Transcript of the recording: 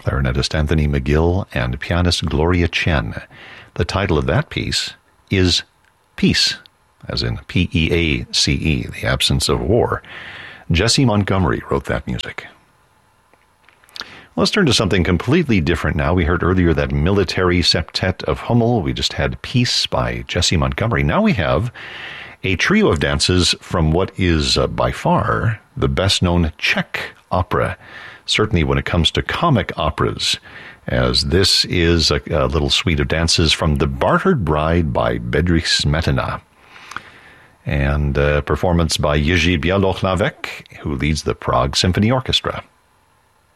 clarinetist Anthony McGill and pianist Gloria Chen. The title of that piece is Peace, as in P-E-A-C-E, the absence of war. Jesse Montgomery wrote that music. Let's turn to something completely different now. We heard earlier that military septet of Hummel. We just had Peace by Jesse Montgomery. Now we have a trio of dances from what is by far the best-known Czech opera, certainly when it comes to comic operas, as this is a little suite of dances from The Bartered Bride by Bedřich Smetana, and performance by Jiří Bělohlávek, who leads the Prague Symphony Orchestra.